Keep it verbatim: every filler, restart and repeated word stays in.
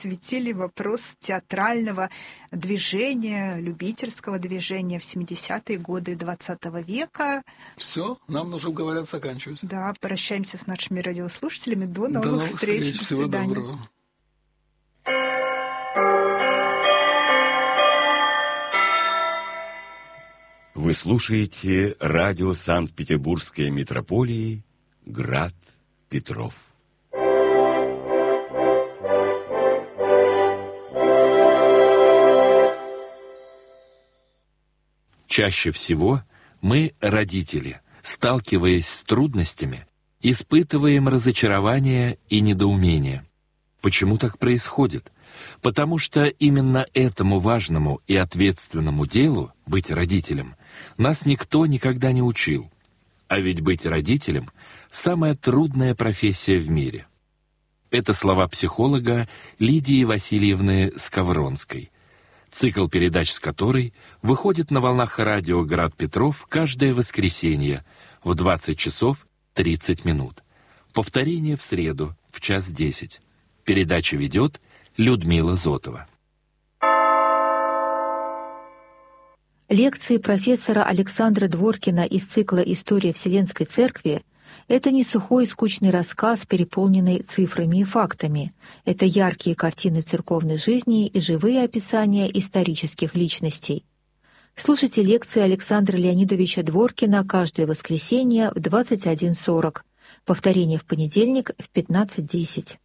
осветили вопрос театрального движения, любительского движения в семидесятые годы двадцатого века. Все, нам нужно, говорят, заканчивать. Да, прощаемся с нашими радиослушателями. До новых, До новых встреч. встреч. До Всего свидания. доброго. Вы слушаете радио Санкт-Петербургской митрополии «Град Петров». Чаще всего мы, родители, сталкиваясь с трудностями, испытываем разочарование и недоумение. Почему так происходит? Потому что именно этому важному и ответственному делу, быть родителем, нас никто никогда не учил. А ведь быть родителем – самая трудная профессия в мире. Это слова психолога Лидии Васильевны Скавронской, цикл передач с которой выходит на волнах радио «Град Петров» каждое воскресенье в двадцать часов тридцать минут. Повторение в среду в час десять. Передачу ведет Людмила Зотова. Лекции профессора Александра Дворкина из цикла «История Вселенской Церкви» — это не сухой и скучный рассказ, переполненный цифрами и фактами. Это яркие картины церковной жизни и живые описания исторических личностей. Слушайте лекции Александра Леонидовича Дворкина каждое воскресенье в двадцать один сорок. Повторение в понедельник в пятнадцать десять.